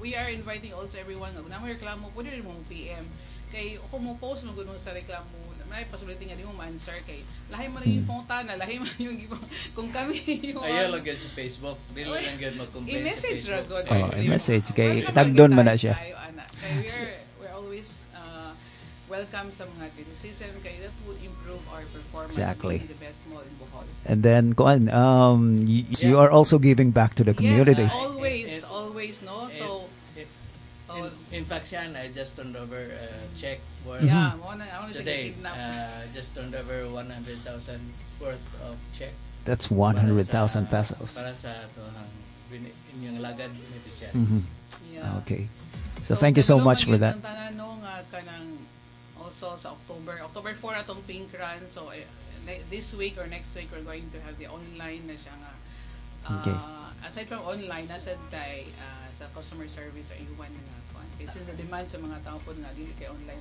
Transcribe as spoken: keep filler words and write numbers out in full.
we are inviting also everyone kung na may reklamo pwede rin mong P M kay kung mo post mo gano'n sa reklamo may possibility nga di mo ma-answer kay lahi man yung phone na lahi man yung kung kami yung ayaw lang yan sa Facebook dili lang yan mag-complain sa i-message ra Facebook god Oh, i-message kay tagdon man na siya. kay we're we're always uh, welcome sa mga criticism kay that would improve our performance Exactly. being the best mall in Bohol. And then kuan um y- you are also giving back to the community. Yes, always, It- it- always, no? it- So, it- oh, in, in fact yan I just turned over a check for yeah, mo na ako na siya today kidnap. uh, just turned over one hundred thousand worth of check That's one hundred thousand para sa- pesos. para sa ito ang bini- inyong lagad beneficiary. Mhm. Yeah. Okay. So thank you so much for that. Ang tanan no nga kanang also sa October, October four atong pink run. So eh, ne- this week or next week we're going to have the online na siya nga. Uh, Okay. Aside from online, nasa tay uh, sa customer service sa iwan nga kuan. Kasi sa demand sa mga tao po nga dili kay online